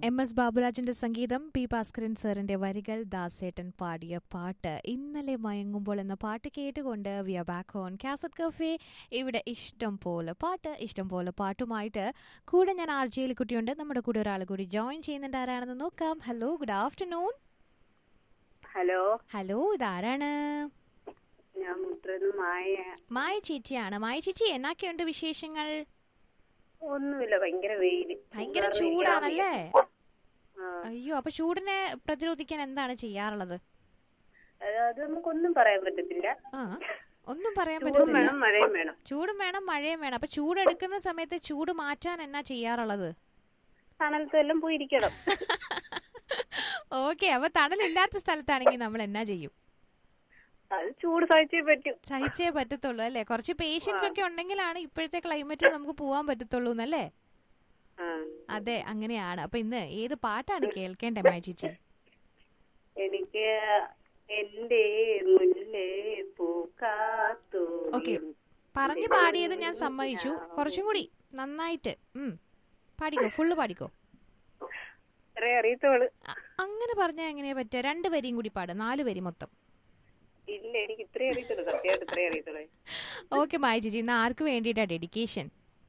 MS ബാബുരാജിന്റെ സംഗീതം, P Bhaskaran സാറിന്റെ വരികൾ, ദാസേട്ടൻ പാടിയ പാട്ട് ഇന്നലെ മയങ്ങുമ്പോൾ എന്ന പാട്ട് കേട്ടുകൊണ്ട് V are back on cassette cafe. ഇവിടെ ഇഷ്ടം പോലെ പാട്ടുമായിട്ട് കൂടെ ഞാൻ RJ കുട്ടിയുണ്ട്. നമ്മുടെ കൂടെ ഒരാൾ കൂടി ജോയിൻ ചെയ്യുന്നുണ്ട്. ആരാണെന്ന് നോക്കാം. Hello, good afternoon. ഹലോ, ഇതാരാണ്? മായ ചേച്ചിയാണ്. മായ ചേച്ചി, എന്നൊക്കെയുണ്ട് വിശേഷങ്ങൾ? ഒന്നുമില്ല, ഭയങ്കര ചൂടാണല്ലേ? അയ്യോ, അപ്പൊ ചൂടിനെ പ്രതിരോധിക്കാൻ എന്താണ് ചെയ്യാറുള്ളത്? അത് നമുക്കൊന്നും പറയാൻ പറ്റത്തില്ല. ഒന്നും പറയാൻ പറ്റത്തില്ല. മഴയും വേണം, ചൂടും വേണം, മഴയും വേണം. അപ്പൊ ചൂടെടുക്കുന്ന സമയത്ത് ചൂട് മാറ്റാൻ എന്നാ ചെയ്യാറുള്ളത്? തണലത്തെല്ലാം പോയിരിക്കണം. ഓക്കെ, അപ്പൊ തണലില്ലാത്ത സ്ഥലത്താണെങ്കിൽ നമ്മൾ എന്നാ ചെയ്യും? അത് ചൂട് സഹിച്ചേ പറ്റത്തുള്ളൂ അല്ലേ? കുറച്ച് പേഷ്യൻസ് ഒക്കെ ഉണ്ടെങ്കിലാണ് ഇപ്പോഴത്തെ ക്ലൈമറ്റിൽ നമുക്ക് പോവാൻ പറ്റത്തുള്ളൂ എന്നല്ലേ? അതെ, അങ്ങനെയാണ്. അപ്പൊ ഇന്ന് ഏത് പാട്ടാണ് കേൾക്കേണ്ടേ മായ ചേച്ചി? എനിക്ക് എന്റെ മുല്ലേ പൂക്കാത്തു. ഓക്കെ, പറഞ്ഞു പാടിയത് ഞാൻ സമ്മതിച്ചു. കുറച്ചും കൂടി നന്നായിട്ട് പാടിക്കോ, ഫുള്ള് പാടിക്കോ. അങ്ങനെ പറഞ്ഞാൽ എങ്ങനെയാ പറ്റുക? 2 വരിയും കൂടി പാടും, 4 വരി മൊത്തം. ഇല്ല, എനിക്ക് ഇത്രേ അറിയത്തുള്ളൂ. ഓക്കെ മായ ചേച്ചി, ഇന്ന് ആർക്ക് വേണ്ടിയിട്ടാ ഡെഡിക്കേഷൻ?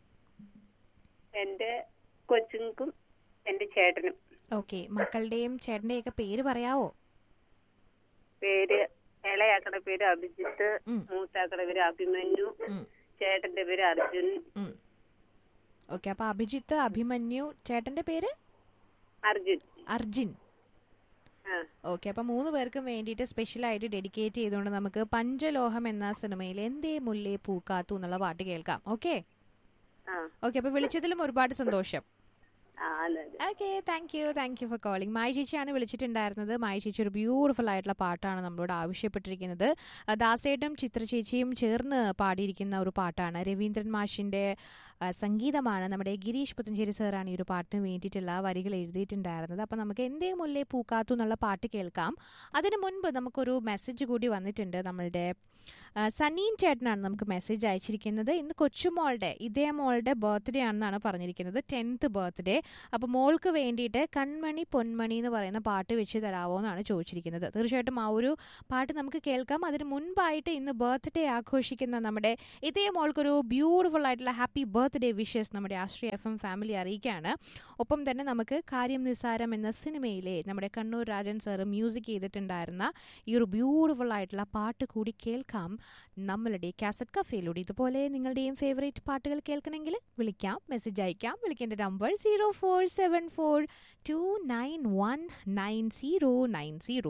എന്റെ കൊച്ചുങ്ങൾക്കും എന്റെ ചേട്ടനും. ഓക്കെ, മക്കളുടെയും ചേട്ടന്റെയും ഒക്കെ പേര് പറയാവോ? പേര് ഇളയാക്കടെ പേര് അഭിജിത്ത്, മൂത്താക്കടെ പേര് അഭിമന്യു, ചേട്ടന്റെ പേര് അർജുൻ. ഓക്കെ, അപ്പൊ അഭിജിത്ത്, അഭിമന്യു, ചേട്ടന്റെ പേര് അർജുൻ. ഓക്കെ, അപ്പൊ 3 പേർക്കും വേണ്ടിയിട്ട് സ്പെഷ്യലായിട്ട് ഡെഡിക്കേറ്റ് ചെയ്തുകൊണ്ട് നമുക്ക് പഞ്ചലോഹം എന്ന സിനിമയിൽ എന്തേ മുല്ലേ പൂക്കാത്തു എന്നുള്ള പാട്ട് കേൾക്കാം. ഓക്കെ, അപ്പൊ വിളിച്ചതിലും ഒരുപാട് സന്തോഷം. Okay, thank you for calling. മായ ചേച്ചിയാണ് വിളിച്ചിട്ടുണ്ടായിരുന്നത്. മായ ചേച്ചി ഒരു ബ്യൂട്ടിഫുൾ ആയിട്ടുള്ള പാട്ടാണ് നമ്മളോട് ആവശ്യപ്പെട്ടിരിക്കുന്നത്. ദാസേട്ടും ചിത്ര ചേച്ചിയും ചേർന്ന് പാടിയിരിക്കുന്ന ഒരു പാട്ടാണ്. രവീന്ദ്രൻ മാഷിന്റെ സംഗീതമാണ്. നമ്മുടെ ഗിരീഷ് പുത്തഞ്ചേരി സാറാണ് ഈ ഒരു പാട്ടിന് വേണ്ടിയിട്ടുള്ള വരികൾ എഴുതിയിട്ടുണ്ടായിരുന്നത്. അപ്പം നമുക്ക് എന്തേ മുല്ലേ പൂക്കാത്തു എന്നുള്ള പാട്ട് കേൾക്കാം. അതിന് മുൻപ് നമുക്കൊരു മെസ്സേജ് കൂടി വന്നിട്ടുണ്ട്. നമ്മളുടെ സനീൻ ചേട്ടനാണ് നമുക്ക് മെസ്സേജ് അയച്ചിരിക്കുന്നത്. ഇന്ന് കൊച്ചുമോളുടെ ഇതേ മോളുടെ ബർത്ത്ഡേ ആണെന്നാണ് പറഞ്ഞിരിക്കുന്നത്, 10th ബർത്ത്ഡേ. അപ്പോൾ മോൾക്ക് വേണ്ടിയിട്ട് കൺമണി പൊന്മണി എന്ന് പറയുന്ന പാട്ട് വെച്ച് തരാമോ എന്നാണ് ചോദിച്ചിരിക്കുന്നത്. തീർച്ചയായിട്ടും ആ ഒരു പാട്ട് നമുക്ക് കേൾക്കാം. അതിന് മുൻപായിട്ട് ഇന്ന് ബർത്ത്ഡേ ആഘോഷിക്കുന്ന നമ്മുടെ ഇതേ മോൾക്കൊരു ബ്യൂട്ടിഫുൾ ആയിട്ടുള്ള ഹാപ്പി ബർത്ത്ഡേ വിഷസ് നമ്മുടെ ആശ്രയ FM ഫാമിലി അറിയിക്കുകയാണ്. ഒപ്പം തന്നെ നമുക്ക് കാര്യം നിസ്സാരം എന്ന സിനിമയിലെ നമ്മുടെ കണ്ണൂർ രാജൻ സാറ് മ്യൂസിക് ചെയ്തിട്ടുണ്ടായിരുന്ന ഈ ഒരു ബ്യൂട്ടിഫുൾ ആയിട്ടുള്ള പാട്ട് കൂടി കേൾക്കാം നമ്മളുടെ കാസറ്റ് കഫേയിലൂടെ. ഇതുപോലെ നിങ്ങളുടെയും ഫേവറേറ്റ് പാട്ടുകൾ കേൾക്കണമെങ്കിൽ വിളിക്കാം, മെസ്സേജ് അയക്കാം. വിളിക്കേണ്ട നമ്പർ 0474291990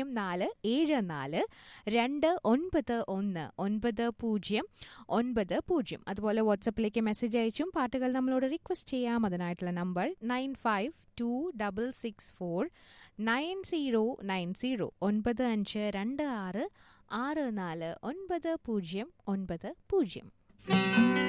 0474291990. അതുപോലെ വാട്സപ്പിലേക്ക് മെസ്സേജ് അയച്ചും പാട്ടുകൾ നമ്മളോട് റിക്വസ്റ്റ് ചെയ്യാം. അതിനായിട്ടുള്ള നമ്പർ 9526649090 9526649090.